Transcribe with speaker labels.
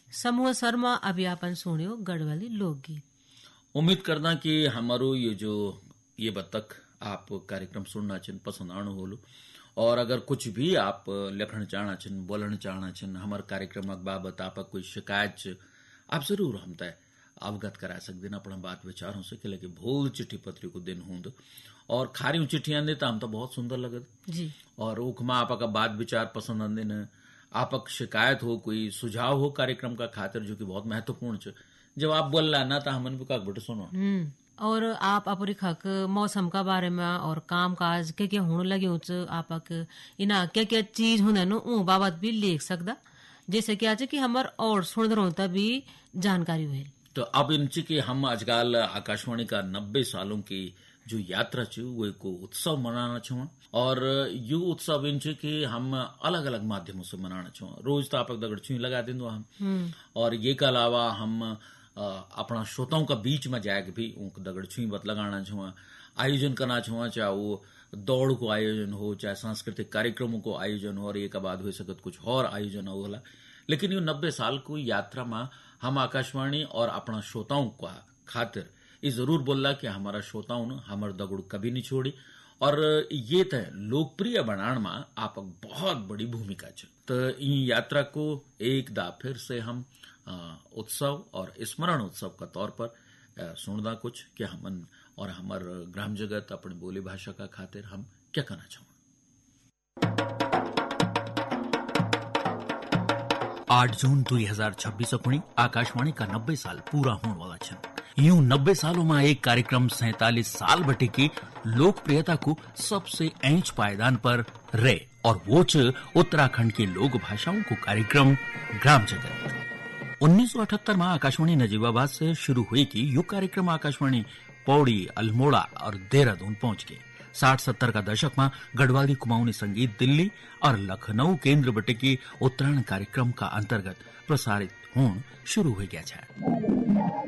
Speaker 1: समूह शर्मा अभी आपन सुनियो गढ़वाली लोकगीत।
Speaker 2: उम्मीद करदा कि हमारो ये बतक आप कार्यक्रम सुनना चिन पसंद आणु होलो और अगर कुछ भी आप लिखण चाहना चिन बोलण चाहना चिन हमार कार्यक्रम बाबत आप कोई शिकायत आप जरूर हम तय अवगत करा सकते अपना बात विचारों से कि भोल चिट्ठी पत्री को दिन होंद और खारी चिट्ठियां देता हम तो बहुत सुंदर लगत
Speaker 1: जी और
Speaker 2: उखमा आपका बात विचार पसंद आंदे न आपक शिकायत हो कोई सुझाव हो कार्यक्रम का खातिर जो कि बहुत महत्वपूर्ण है जब आप बोल रहा ना तो हमन भी काक बटे सुनो
Speaker 1: और आप अपनी खक मौसम का बारे में और काम काज के होने लगे आपक इना क्या चीज होने नु बाबत भी लिख सकदा जैसे कि आज कि हमार और सुन रहा भी जानकारी हुई।
Speaker 2: तो अब इनची कि हम आजकल आकाशवाणी का 90 सालों की जो यात्रा च वो एक उत्सव मनाना छो और यू उत्सव इनचे कि हम अलग अलग माध्यमों से मनाना छो रोज तो आप दगड़ छुई लगा देंगे हम और ये के अलावा हम अपना श्रोताओं का बीच में जाके भी उनक दगड़ छुई बत लगाना छो आयोजन करना छो चाहे वो दौड़ को आयोजन हो चाहे सांस्कृतिक कार्यक्रमों को आयोजन हो और एक बाद हो सकत कुछ और आयोजन होला लेकिन ये 90 साल को यात्रा में हम आकाशवाणी और अपना श्रोताओं का खातिर ये जरूर बोलला कि हमारा श्रोताओं ने हमार दगड़ कभी नहीं छोड़ी और ये तय लोकप्रिय बनाने में आप बहुत बड़ी भूमिका है। तो इन यात्रा को एक दा फिर से हम उत्सव और स्मरण उत्सव का तौर पर सुनदा कुछ कि हमन और हमार ग्राम जगत अपनी बोली भाषा का खातिर हम क्या करना चाहूँ।
Speaker 3: 8 जून 2026 को आकाशवाणी का 90 साल पूरा होने वाला छन। यूं 90 सालों में एक कार्यक्रम 47 साल बटे की लोकप्रियता को सबसे ऊंच पायदान पर रहे और वो उत्तराखंड के लोक भाषाओं को कार्यक्रम ग्राम जगत 1978 में आकाशवाणी नजीबाबाद से शुरू हुई कि यू कार्यक्रम आकाशवाणी पौड़ी अल्मोड़ा और देहरादून पहुंच गए। 60-70 का दशक में गढ़वाली कुमाऊनी संगीत दिल्ली और लखनऊ केंद्र बटे की उत्तरायण कार्यक्रम का अंतर्गत प्रसारित होना शुरू हो गया है।